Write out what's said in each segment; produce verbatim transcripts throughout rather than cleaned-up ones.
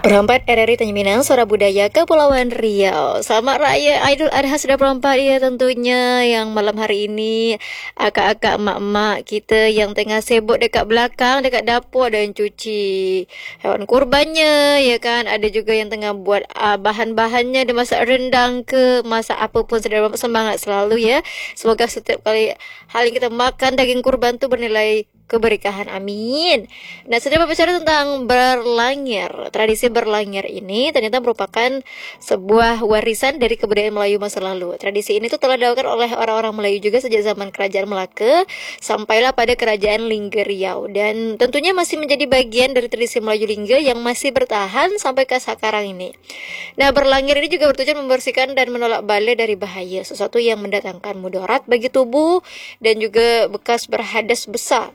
Perempat R R I Tanjung Minang, Suara Budaya Kepulauan Riau. Selamat Raya Idul Adha sudah perempat ya tentunya. Yang malam hari ini akak-akak emak-emak kita yang tengah sibuk dekat belakang, dekat dapur dan cuci hewan kurbannya, ya kan. Ada juga yang tengah buat uh, bahan-bahannya, dia masak rendang ke, masak apa pun. Sedang semangat selalu ya. Semoga setiap kali hal yang kita makan daging kurban tu bernilai keberkahan, amin. Nah, sudah berbicara tentang berlangir. Tradisi berlangir ini ternyata merupakan sebuah warisan dari kebudayaan Melayu masa lalu. Tradisi ini tuh telah dilakukan oleh orang-orang Melayu juga sejak zaman Kerajaan Melaka sampailah pada Kerajaan Lingga Riau, dan tentunya masih menjadi bagian dari tradisi Melayu Lingga yang masih bertahan sampai ke sekarang ini. Nah, berlangir ini juga bertujuan membersihkan dan menolak bala dari bahaya, sesuatu yang mendatangkan mudarat bagi tubuh dan juga bekas berhadas besar.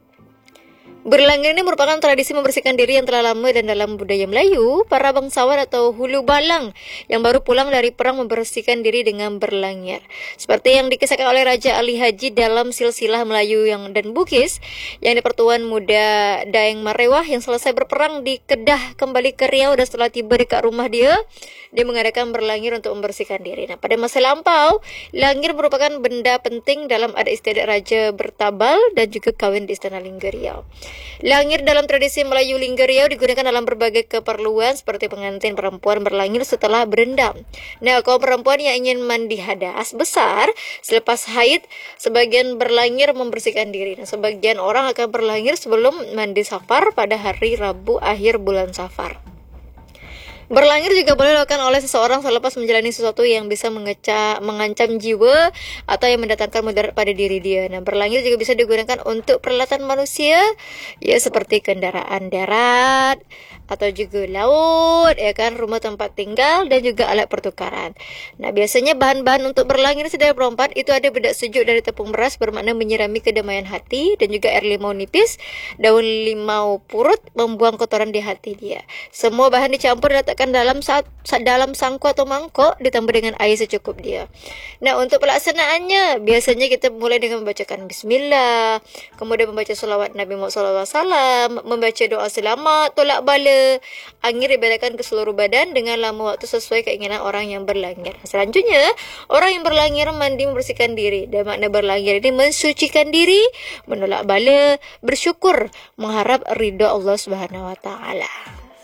Berlangir ini merupakan tradisi membersihkan diri yang telah lama, dan dalam budaya Melayu, para bangsawan atau hulu balang yang baru pulang dari perang membersihkan diri dengan berlangir. Seperti yang dikisahkan oleh Raja Ali Haji dalam silsilah Melayu yang dan Bugis, yang di Pertuan Muda Daeng Marewah yang selesai berperang di Kedah kembali ke Riau, dan setelah tiba dekat rumah dia, dia mengadakan berlangir untuk membersihkan diri. Nah, pada masa lampau, langir merupakan benda penting dalam adat istiadat raja bertabal dan juga kawin di Istana Lingga Riau. Langir dalam tradisi Melayu Lingga Riau digunakan dalam berbagai keperluan seperti pengantin perempuan berlangir setelah berendam. Nah, kaum perempuan yang ingin mandi hadas besar selepas haid, sebagian berlangir membersihkan diri. Nah, sebagian orang akan berlangir sebelum mandi safar pada hari Rabu akhir bulan Safar. Berlangir juga boleh dilakukan oleh seseorang selepas menjalani sesuatu yang bisa mengeca, mengancam jiwa atau yang mendatangkan mudarat pada diri dia. Nah, berlangir juga bisa digunakan untuk peralatan manusia, ya seperti kendaraan darat atau juga laut, ya kan, rumah tempat tinggal dan juga alat pertukaran. Nah, biasanya bahan-bahan untuk berlangir sedaya perempat itu ada bedak sejuk dari tepung beras bermakna menyirami kedamaian hati, dan juga air limau nipis, daun limau purut membuang kotoran di hati dia. Semua bahan dicampur dan letakkan dalam saat dalam sangkuk atau mangkok ditambah dengan air secukup dia. Nah, untuk pelaksanaannya biasanya kita mulai dengan membacakan bismillah, kemudian membaca selawat Nabi Muhammad sallallahu alaihi wasallam, membaca doa selamat, tolak bala. Angin dibedakan ke seluruh badan dengan lama waktu sesuai keinginan orang yang berlangir. Selanjutnya, orang yang berlangir mandi membersihkan diri, dan makna berlangir ini mensucikan diri, menolak bala, bersyukur, mengharap ridha Allah Subhanahu wa taala.